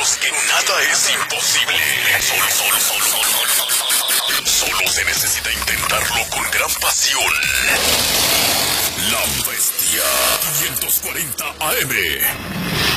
demostramos que nada es imposible. Solo se necesita intentarlo con gran pasión. La Bestia 540 AM.